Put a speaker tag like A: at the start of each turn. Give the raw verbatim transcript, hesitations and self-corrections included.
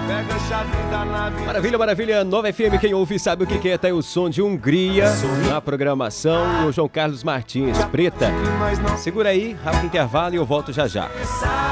A: Maravilha, maravilha. Nova F M, quem ouve sabe o que que é. Tá aí o som de Hungria na programação. O João Carlos Martins, Preta. Segura aí, rápido intervalo e eu volto já já.